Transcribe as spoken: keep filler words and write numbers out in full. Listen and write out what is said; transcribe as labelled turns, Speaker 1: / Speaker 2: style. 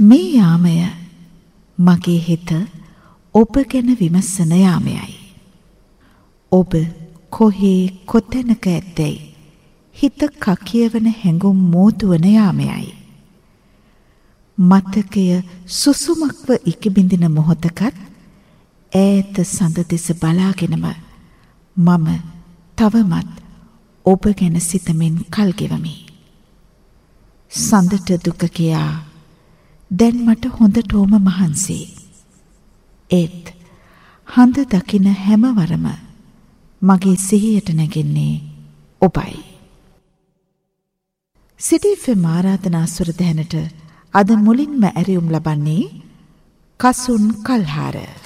Speaker 1: මේ යාමය මගේ හිත ඔබ ගැන විමසන යාමයයි. ඔබ කොහේ කොතැනක ඇත්තැයි හිත කකියවන හැඟුම් මෝතුවන යාමයයි. මතකය සුසුමක්ව ඉකිබිඳින මොහොතකත් ඈත සඳ දෙස බලාගෙනම මම තවමත් ඔබ ගැන සිතමින් කල්ගෙවමි. සඳට දුක කියා දැන් මට හොඳටෝම මහන්සේ. ඒත් හඳ දකින හැමවරම මගේ සිහියට නැගෙන්නේ ඔබයි. සිටි එෆ් එම් ආරාධනා සුර දැහැනට අද මුලින්ම ඇරියුම් ලබන්නේ කසුන් කල්හාර.